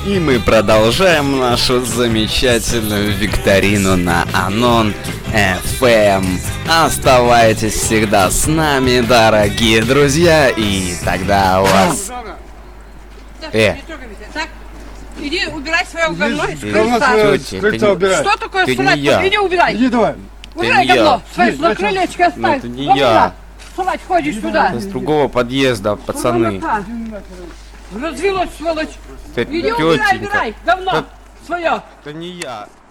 И мы продолжаем нашу замечательную викторину на Анон FM. Оставайтесь всегда с нами, дорогие друзья, и тогда у вас... Так, иди убирай свое говно. Что такое Ты срать? не я. Иди убирай. Иди давай. Убирай не я. говно. Свои на крылечко оставь. это не я. Срать ходишь сюда. С другого подъезда, пацаны. Развелось, сволочь. Ты Иди убирай, тётенька. убирай. Говно Да- свое. Это не я.